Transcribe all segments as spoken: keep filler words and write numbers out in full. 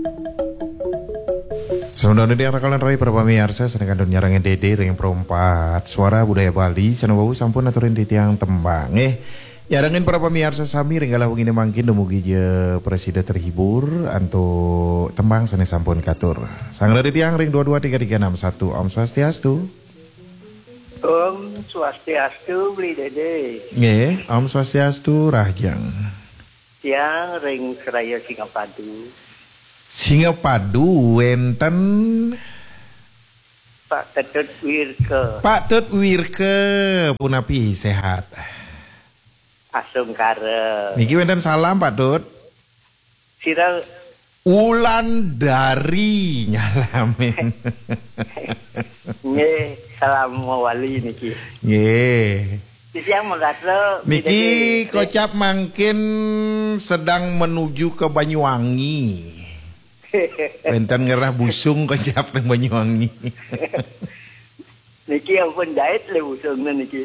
Sebenarnya dia rakalan rai para pamirsa sedangkan dunia rangen dede ring perempat suara budaya Bali sanawau sampun aturin titiang tembang eh yarangin para pamirsa sami ringgalah wingine mangkin dumugi je presiden terhibur anto tembang sane sampun katur sang dari tiang ring dua dua tiga tiga enam satu Om Swastiastu. Om Swastiastu beli dede. Nggih, Om Swastiastu Rahjang. Tiang ring seraya Singapadu. Singapadu wenten Pak Tetut Wirke. Pak Tut Wirke punapi sehat. Asungkara. Niki wenten salam Pak Tut. Sira Wulandari nyalamin. Nggih, salam wali niki. Nggih. Siang mengatra Niki kocap mangkin sedang menuju ke Banyuwangi. Wenten ngerah busung kocap nang Banyuwangi. Niki ampun jahit le busungna niki.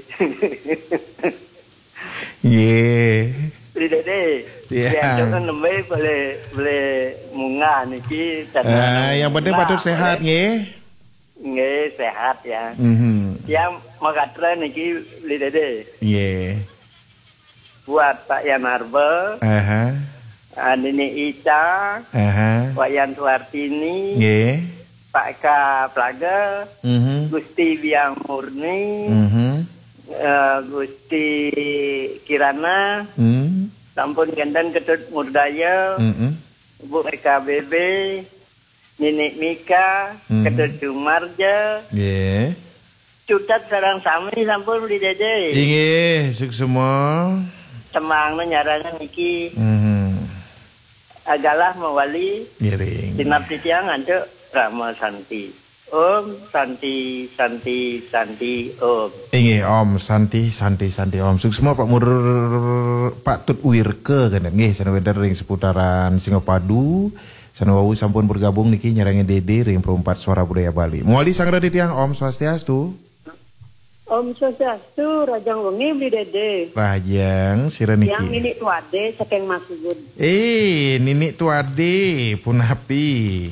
Nggih. Beli dede. Iya. Yang kan nembe boleh boleh munga niki Ah, yang penting Pak Tut sehat nggih. Nggih, sehat ya. Mhm. Yang mengatra niki beli dede. Nggih. Buat Pak Yanarba, Aha. Nini Ica, Aha. Pak Yan Suartini, Nggih. Pak K. Plaga, Mhm. Gusti Biang Murni, Mhm. eh, Gusti Kirana, Mhm. Sampun Gendan Ketut Murdaya, Mhm. Bu Eka B B, Nini Mika, Mhm. Ketut Jumarja, Nggih. Cutat sarang sami sampun beli dede. Inggih, suk semua. Temangna nyarangan niki Mhm. agalah mawali Ngiring. tinap titiang antuk Rama Santi. Om Santi Santi Santi Om. Inggih Om Santi Santi Santi Om suk semua Pak Mur Pak Tut Wirke kan nggih sanaweder ring seputaran Singapadu sanawau sampun bergabung niki nyarangi Dede ring perempat suara budaya Bali. Muali sang radi tiang Om Swastiastu. Om Swastiastu Rajang Wengi beli dede. Rajang sira niki. Yang ini tuade sakeng masugud. Eh, nini tuade punapi.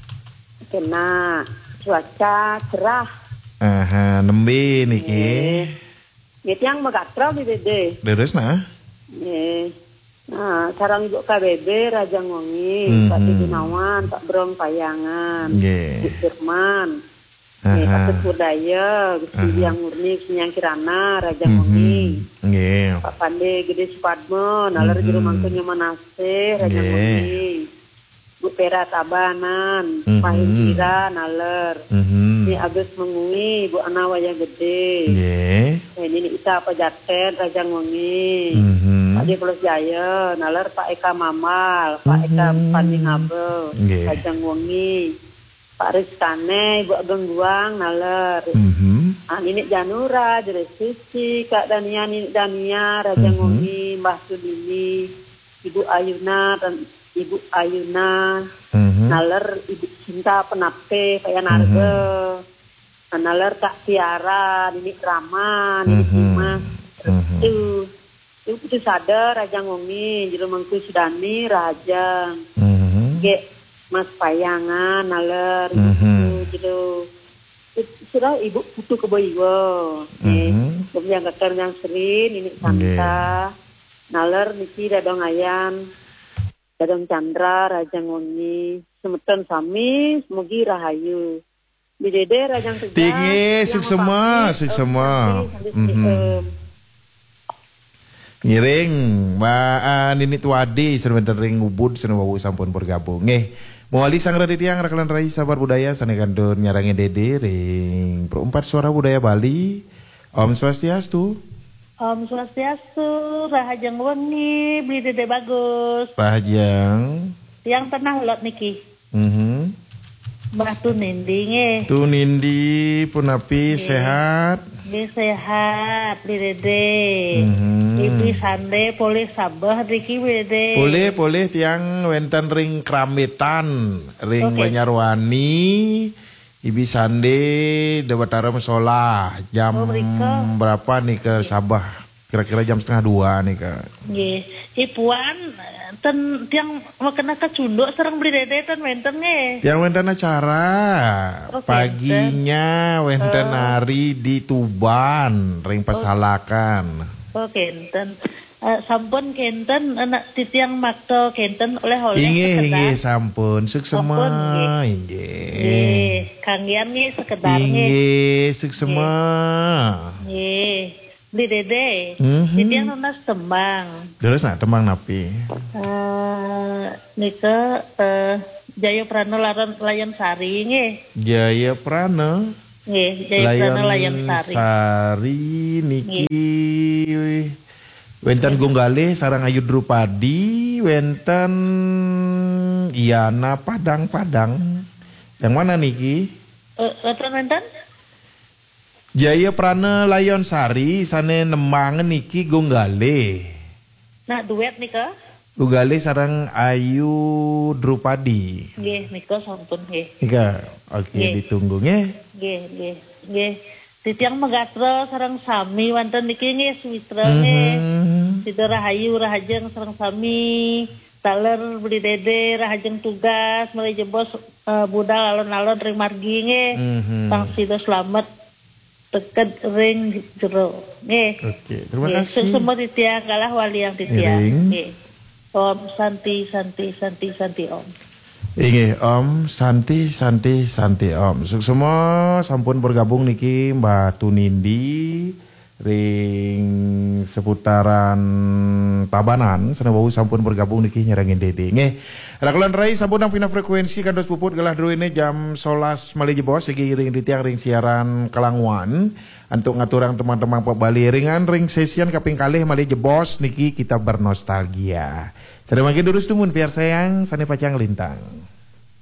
Kena cuaca cerah. Aha, nembe niki. Nggih yang megatra beli dede. Deres nah. Nggih. Nah, sarang ibu K B B Rajang Wengi, Mhm. Pak Gunawan, Pak Brong Payangan, Nggih. Bu Firman. Nggih, Aha. Pak Tut Budaya, Gusti Aha. Biang Murni, Sinyang Kirana, Rajang Mhm. Wengi. Nggih. Pak Pande Gede Supadmo, nalar Mhm. juru mangkunya Manase, Rajang Nggih. Wengi. Bu Pera Tabanan, Mhm. Pak Hindira, nalar. Mhm. Ini Agus Mengui, Bu Ana Wayang Gede. Nggih. Ini Ita Pejaten, Rajang Wengi. Mhm. Pak Dipulus Jaya, nalar Pak Eka Mamal, Pak Eka Mhm. Pandingabel, Nggih. Rajang Wengi. Pak Rizkane, Bu Ageng Guang, nalar. Mhm. Ah, Ninik Janura, Jere Suci, Kak Dania, Ninik Dania, Rajang Mhm. Wengi, Mbah Sudini, Ibu Ayuna, dan Ibu Ayuna, Mhm. nalar Ibu Cinta Penape, Pak Yanarge, nalar Kak Tiara, Ninik Rama, Ninik Mhm. Dimas, Mhm. itu, itu itu sadar Rajang Wengi, Jero Mangku Sudani, Rajang, Mhm. Ge Mas Payangan, nalar, Mhm. gitu, sudah ibu putu keboiwo, Mhm. kemudian kakak yang serin, ini Santa, nalar niki dadong ayan, dadong Chandra, Rajang Wengi, semeton sami, semogi rahayu. Bidede Rajang Tegal. Tinggi, suk semua, suk semua. Mhm. Ngiring, Mbak uh, Nini Tuadi sebentar ring ubud senawawu sampun bergabung. Nggih. Muali sang radi tiang rakalan rai sabar budaya sanekan don nyarangi Dede ring perempat suara budaya Bali. Om Swastiastu. Om Swastiastu, Rahajang Wengi, beli dede bagus. Rahajang. Yang tenang lot niki. Mhm. Mbah tu nindinge. Tu Nindi punapi sehat. Beli sehat, beli dede. Mhm. Ibu sande boleh sabah niki beli dede. Boleh, boleh tiang wenten ring Krametan, ring Oke. Banyarwani, Ibi Sande, Dewatara Mesola, jam Oh, mereka. berapa nih ke Sabah? Kira-kira jam setengah dua nih ke. Nggih, Ipuan ten tiang makena kacunduk sareng beli dede ten wenten nge. Yang wenten acara Oh, paginya wenten hari di Tuban ring pesalakan. Oh kenten. Uh, sampun kenten anak titiang makto kenten oleh-oleh Inge sekedar. inge sampun suksema Sampun, nggih. inge. Nggih, kanggian nggih sekedar nggih. Inge suksema. Nggih. Beli dede. Mhm. Titiang nunas tembang. Terus nak temang napi. Uh, nika uh, Jaya Prana Laran Layan Sari nggih. Jaya Prana Nggih, Jaya Prana Layan Sari. Sari niki wenten Gunggale sarang Ayu Drupadi, wenten Iana Padang-Padang. Yang mana niki? Eh, wenten wenten? Jaya Prana Layon Sari sane nemangen niki Gunggale. Nah, duet nika. Gunggale sarang Ayu Drupadi. Nggih, nika sampun nggih. Nika, oke Nggih. ditunggu nggih. Nggih, nggih, nggih. Titiang Megatra sareng sami wonten niki nggih Suwitra nggih. Mhm. Sida Rahayu Rahajeng sareng sami. Taler beli dede Rahajeng tugas mulai jebos uh, budal alon-alon ring margi nggih. Mhm. Tang sida slamet teket ring jero nggih. Oke, terima Nggih, kasih. semua titiang kalah wali yang titiang. Iring. Nggih. Om Santi Santi Santi Santi Om. Inge Om Santi Santi Santi Om. Semua sampun bergabung niki Mbak Tunindi ring seputaran Tabanan senebau sampun bergabung niki nyerangin Dede. Nggih. Rakulan rai sampun nang pina frekuensi kandos puput gelah druene jam sebelas malih jebos iki ring ditiang ring siaran Kelangwan. Untuk ngaturang teman-teman Pak Bali ringan ring sesian kaping kalih malih jebos niki kita bernostalgia. Sedang makin durus tumun biar sayang sane pacang lintang.